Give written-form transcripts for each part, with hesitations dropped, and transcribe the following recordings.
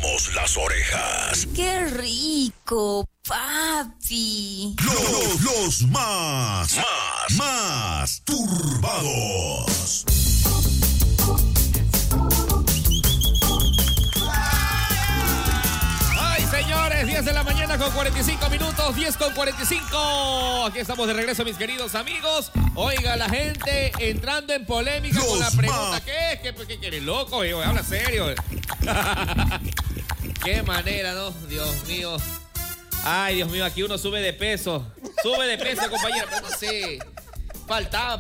jalamos las orejas. ¡Qué rico, papi! Los más turbados. Señores, 10 de la mañana con 45 minutos, 10 con 45. Aquí estamos de regreso, mis queridos amigos. Oiga, la gente entrando en polémica con la pregunta. ¿Qué eres loco? Habla serio. Qué manera, ¿no? Dios mío. Ay, Dios mío, aquí uno sube de peso. Sube de peso, compañero. Pero no sé. Falta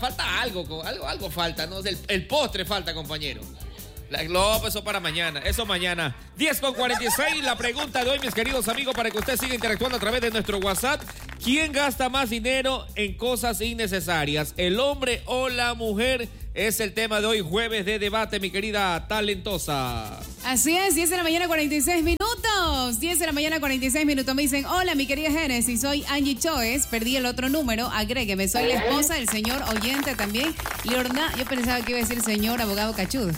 algo falta, ¿no? El postre falta, compañero. No, pues eso para mañana, eso mañana. 10 con 46, la pregunta de hoy, mis queridos amigos, para que usted siga interactuando a través de nuestro WhatsApp. ¿Quién gasta más dinero en cosas innecesarias? ¿El hombre o la mujer? Es el tema de hoy, jueves de debate, mi querida talentosa. Así es, 10 de la mañana, 46 minutos. 10 de la mañana, 46 minutos. Me dicen, hola, mi querida Génesis, soy Angie Choes. Perdí el otro número, agrégueme. Soy la esposa del señor oyente también. Liorna, yo pensaba que iba a decir señor abogado cachudo.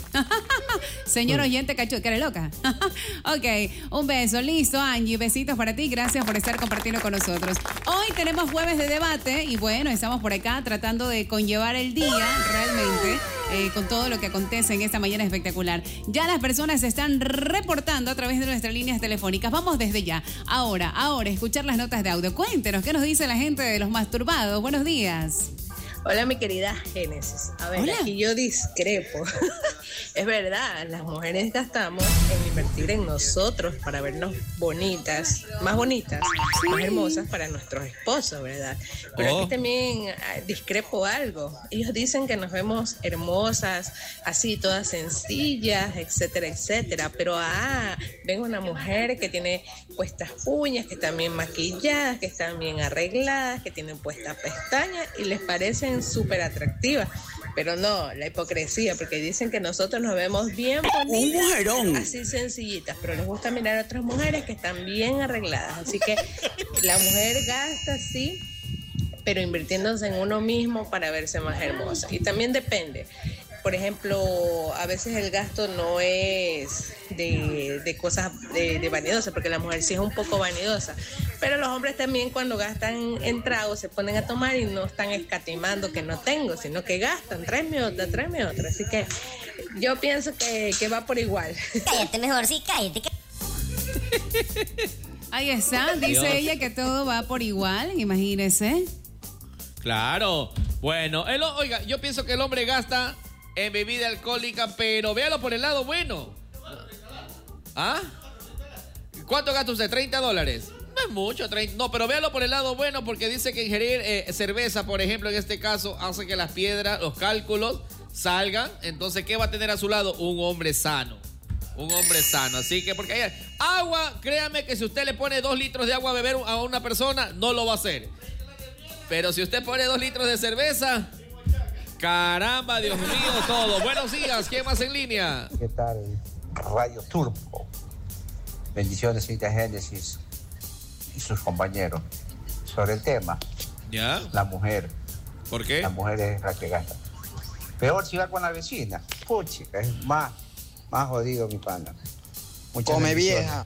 Señor oyente cachudo, que eres loca. Ok, un beso. Listo, Angie. Besitos para ti. Gracias por estar compartiendo con nosotros. Hoy tenemos jueves de debate y bueno, estamos por acá tratando de conllevar el día realmente. Con todo lo que acontece en esta mañana espectacular. Ya las personas se están reportando a través de nuestras líneas telefónicas. Vamos desde ya. Ahora, escuchar las notas de audio. Cuéntenos, ¿qué nos dice la gente de los masturbados? Buenos días. Hola, mi querida Génesis. A ver, hola. Aquí yo discrepo. Es verdad, las mujeres gastamos en invertir en nosotros para vernos bonitas, más hermosas para nuestros esposos, ¿verdad? Pero aquí también discrepo algo. Ellos dicen que nos vemos hermosas, así, todas sencillas, etcétera, etcétera. Pero ven una mujer que tiene puestas uñas, que están bien maquilladas, que están bien arregladas, que tienen puestas pestañas y les parecen súper atractivas. Pero no, la hipocresía, porque dicen que nosotros nos vemos bien bonitas, un mujerón, así sencillitas, pero les gusta mirar a otras mujeres que están bien arregladas. Así que la mujer gasta, sí, pero invirtiéndose en uno mismo para verse más hermosa. Y también depende. Por ejemplo, a veces el gasto no es de cosas de vanidosas, porque la mujer sí es un poco vanidosa. Pero los hombres también cuando gastan en tragos se ponen a tomar y no están escatimando que no tengo, sino que gastan, tráeme otra. Así que yo pienso que va por igual. Cállate mejor, sí, cállate. Ahí está, dice ella que todo va por igual, imagínese. Claro, bueno, oiga, yo pienso que el hombre gasta en bebida alcohólica, pero véalo por el lado bueno. ¿Ah? ¿Cuánto gasta usted? $30. No es mucho, 30. No, pero véalo por el lado bueno, porque dice que ingerir cerveza, por ejemplo, en este caso, hace que las piedras, los cálculos salgan. Entonces, ¿qué va a tener a su lado? Un hombre sano. Un hombre sano. Así que, porque hay agua, créame que si usted le pone 2 litros de agua a beber a una persona, no lo va a hacer. Pero si usted pone 2 litros de cerveza, caramba, Dios mío, todo. Buenos días, ¿quién más en línea? ¿Qué tal? Radio Turbo. Bendiciones, señorita Génesis y sus compañeros. Sobre el tema, ¿ya? La mujer. ¿Por qué? La mujer es la que gasta. Peor si va con la vecina. Puchica, es más jodido, mi pana. Muchas come vieja.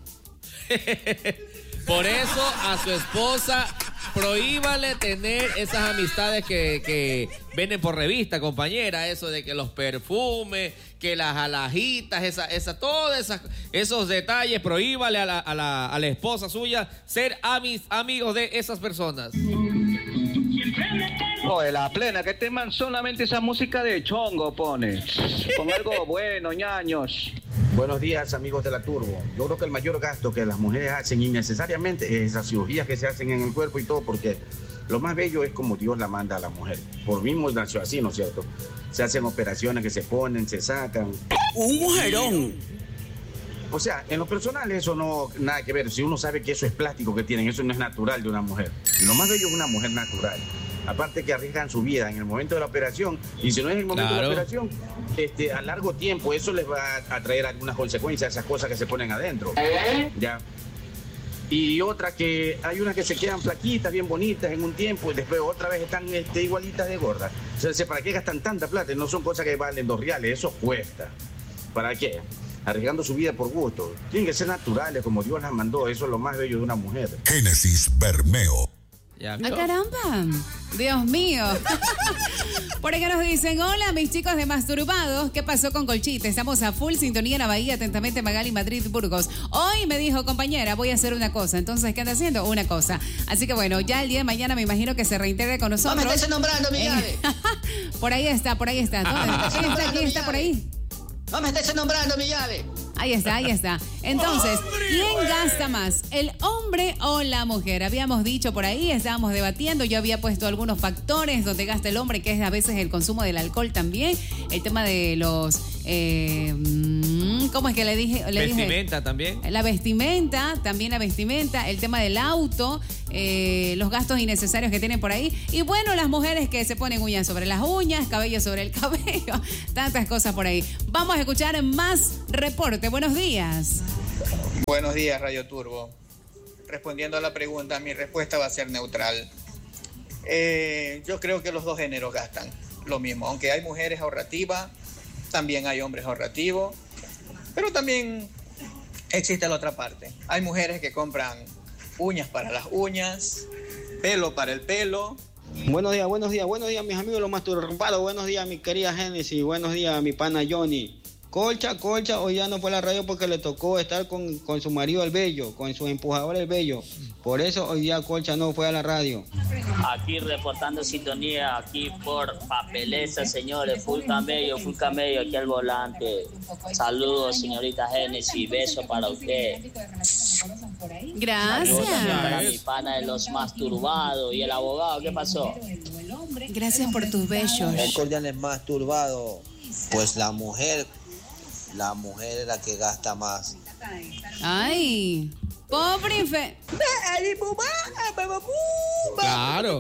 Por eso a su esposa prohíbale tener esas amistades que venden por revista, compañera. Eso de que los perfumes, que las alajitas, todos esos detalles, prohíbale a la esposa suya ser amigos de esas personas. Oye, la plena, que este man solamente esa música de chongo pone. Con algo bueno, ñaños. Buenos días, amigos de la Turbo. Yo creo que el mayor gasto que las mujeres hacen innecesariamente es esas cirugías que se hacen en el cuerpo y todo, porque lo más bello es como Dios la manda a la mujer. Por mismo nació así, ¿no es cierto? Se hacen operaciones que se ponen, se sacan. ¡Un mujerón! O sea, en lo personal eso no nada que ver. Si uno sabe que eso es plástico que tienen, eso no es natural de una mujer. Lo más bello es una mujer natural. Aparte que arriesgan su vida en el momento de la operación, y si no es el momento de la operación, a largo tiempo eso les va a traer algunas consecuencias, esas cosas que se ponen adentro. ¿Ya? Y otra que hay unas que se quedan flaquitas, bien bonitas en un tiempo, y después otra vez están igualitas de gordas. O sea, ¿para qué gastan tanta plata? No son cosas que valen $2, eso cuesta. ¿Para qué? arriesgando su vida por gusto. Tienen que ser naturales, como Dios las mandó. Eso es lo más bello de una mujer. Génesis Bermeo. ¿Ya ¡Ah, vio? caramba! ¡Dios mío! Por acá nos dicen, hola, mis chicos de Masturbados. ¿Qué pasó con Colchita? Estamos a full sintonía en la Bahía. Atentamente, Magali, Madrid, Burgos. Hoy me dijo, compañera, voy a hacer una cosa. Entonces, ¿qué anda haciendo? Una cosa. Así que bueno, ya el día de mañana me imagino que se reintegre con nosotros. No me estés nombrando, mi llave. Por ahí está, por ahí está. ¿Quién está por ahí? No me estés nombrando, mi llave. Ahí está, ahí está. Entonces, ¿quién gasta más? ¿El hombre o la mujer? Habíamos dicho por ahí, estábamos debatiendo, yo había puesto algunos factores donde gasta el hombre, que es a veces el consumo del alcohol también, el tema de los... ¿cómo es que le dije? Vestimenta también. La vestimenta, también la vestimenta, el tema del auto, los gastos innecesarios que tienen por ahí. Y bueno, las mujeres que se ponen uñas sobre las uñas, cabello sobre el cabello, tantas cosas por ahí. Vamos a escuchar más reporte. Buenos días. Buenos días, Radio Turbo. Respondiendo a la pregunta, mi respuesta va a ser neutral. Yo creo que los dos géneros gastan lo mismo. Aunque hay mujeres ahorrativas, también hay hombres ahorrativos. Pero también existe la otra parte. Hay mujeres que compran uñas para las uñas, pelo para el pelo. Buenos días, mis amigos los masturbados. Buenos días, mi querida Génesis. Buenos días, mi pana Johnny. Colcha, hoy ya no fue a la radio porque le tocó estar con su marido el Bello, con su empujador el Bello. Por eso hoy día Colcha no fue a la radio. Aquí reportando sintonía, aquí por Papeleza, señores, full camello, aquí al volante. Saludos, señorita Génesis, beso para usted. Gracias. Saludos para mi pana de los masturbados y el abogado, ¿qué pasó? Gracias por tus besos. El cordial es masturbado, pues la mujer es la que gasta más. Ay, pobre fe. Claro.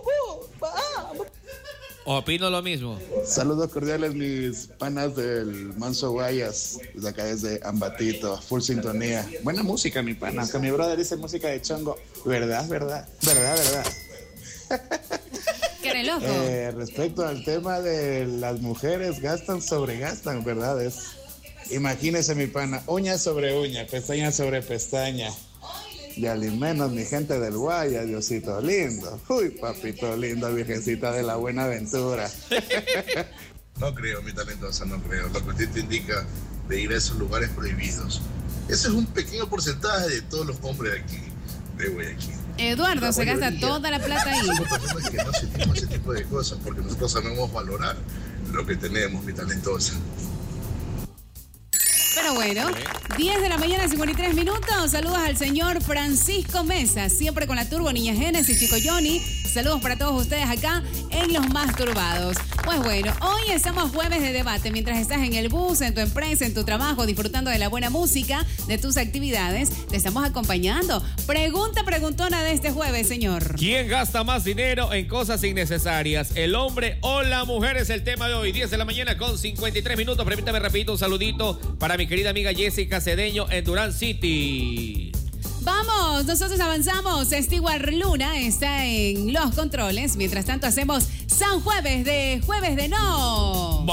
Opino lo mismo. Saludos cordiales, mis panas del Manso Guayas, desde acá desde Ambatito, full sintonía. Buena música, mi pana, que mi brother dice música de chongo. ¿Verdad? ¿Qué loco? Respecto al tema de las mujeres, sobregastan, ¿verdad? Imagínese, mi pana, uña sobre uña, pestaña sobre pestaña. Y al menos mi gente del Guaya, Diosito lindo. Uy, papito lindo, virgencita de la buena aventura. No creo, mi talentosa, no creo. Lo que usted te indica de ir a esos lugares prohibidos. Ese es un pequeño porcentaje de todos los hombres aquí, de Guayaquil. Eduardo se gasta toda la plata ahí. Somos personas que no sentimos ese tipo de cosas porque nosotros sabemos valorar lo que tenemos, mi talentosa. Pero bueno, 10 de la mañana, 53 minutos. Saludos al señor Francisco Mesa, siempre con la Turbo, Niña Génesis, Chico Johnny. Saludos para todos ustedes acá en Los Masturbados. Pues bueno, hoy estamos jueves de debate. Mientras estás en el bus, en tu empresa, en tu trabajo, disfrutando de la buena música, de tus actividades, te estamos acompañando. Preguntona de este jueves, señor. ¿Quién gasta más dinero en cosas innecesarias? ¿El hombre o la mujer? Es el tema de hoy. 10 de la mañana con 53 minutos. Permítame rapidito un saludito para mi querida amiga Jessica Cedeño en Durán City. Vamos, nosotros avanzamos. Stewart Luna está en los controles. Mientras tanto hacemos San Jueves de No.